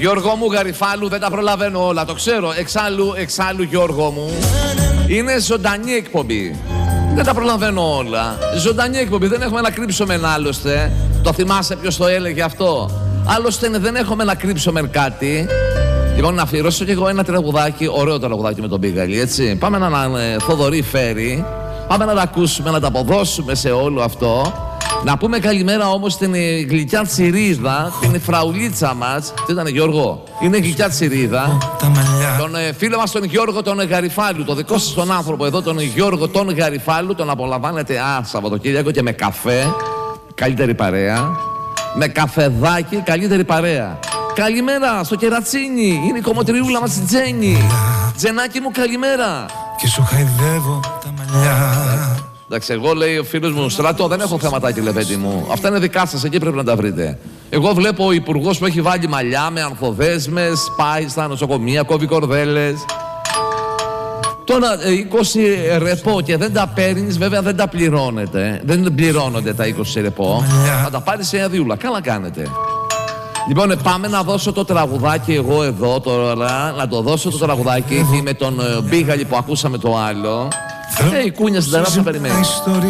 Γιώργο μου, Γαριφάλου, δεν τα προλαβαίνω όλα, το ξέρω. Εξάλλου Γιώργο μου, είναι ζωντανή εκπομπή. Δεν τα προλαβαίνω όλα. Ζωντανή εκπομπή, δεν έχουμε να κρύψουμε άλλωστε. Το θυμάσαι ποιος το έλεγε αυτό? Άλλωστε δεν έχουμε να κρύψουμε κάτι. Λοιπόν, να αφιερώσω και εγώ ένα τραγουδάκι, ωραίο τραγουδάκι με τον Μπίγαλη, έτσι. Πάμε να Θοδωρή φέρει. Πάμε να τα ακούσουμε, να τα αποδώσουμε σε όλο αυτό. Να πούμε καλημέρα όμως στην γλυκιά Τσιρίδα, την φραουλίτσα μας. Τι ήταν, Γιώργο? Είναι γλυκιά Τσιρίδα. Τον φίλο μας τον Γιώργο τον Γαριφάλου, το δικό σας τον άνθρωπο εδώ, τον Γιώργο τον Γαριφάλου. Τον απολαμβάνετε Σαββατοκύριακο και με καφέ. Καλύτερη παρέα. Με καφεδάκι, καλύτερη παρέα. Καλημέρα στο Κερατσίνι, είναι η κομμωτριούλα μας η Τζέννη. Τζενάκι μου, καλημέρα. Και σου χαϊδεύω τα μαλλιά. Εντάξει, εγώ λέει ο φίλος μου, Στράτο, δεν έχω θεματάκι, λεβέντη μου. Αυτά είναι δικά σας, εκεί πρέπει να τα βρείτε. Εγώ βλέπω ο υπουργός που έχει βάλει μαλλιά με ανθοδέσμες, πάει στα νοσοκομεία, κόβει κορδέλες. Τώρα 20 ρεπό και δεν τα παίρνεις, βέβαια δεν τα πληρώνετε. Δεν πληρώνονται τα 20 ρεπό. Θα τα πάρεις σε αδειούλα. Καλά κάνετε. Λοιπόν, πάμε να δώσω το τραγουδάκι εγώ εδώ τώρα. Να το δώσω το τραγουδάκι με τον Μπίγαλη που ακούσαμε το άλλο. Η κούνια στην ταράτσα περιμένει.